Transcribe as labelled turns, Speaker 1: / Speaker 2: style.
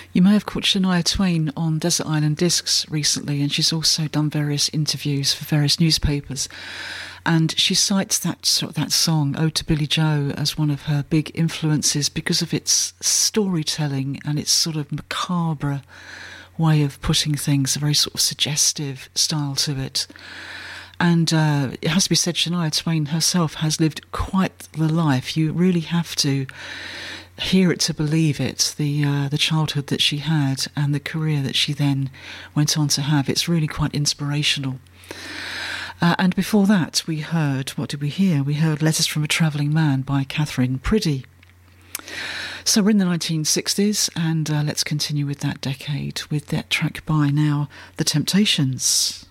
Speaker 1: You may have caught Shania Twain on Desert Island Discs recently, and she's also done various interviews for various newspapers. And she cites that song, Ode to Billy Joe, as one of her big influences because of its storytelling and its sort of macabre way of putting things, a very sort of suggestive style to it. And it has to be said, Shania Twain herself has lived quite the life. You really have to hear it to believe it, the childhood that she had and the career that she then went on to have. It's really quite inspirational. And before that, we heard, what did we hear? We heard Letters from a Travelling Man by Catherine Priddy. So we're in the 1960s, and let's continue with that decade with that track by now, The Temptations.